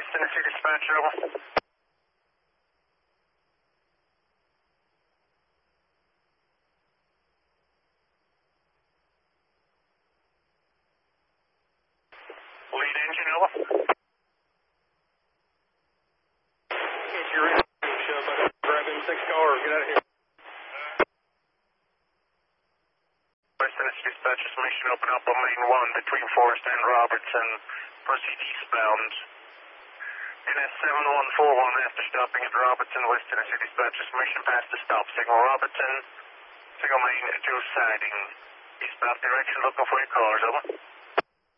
West Tennessee dispatcher, over. Lead engine, over. If you're in, shows like a grab M6 car, get out of here. West Tennessee dispatcher, summation open up on lane 1 between Forest and Robertson. Proceed eastbound. NS 7141 after stopping at Robertson. West Tennessee dispatcher, summation past the stop signal. Robertson, signal lane 2 siding. Eastbound direction, looking for your cars, over.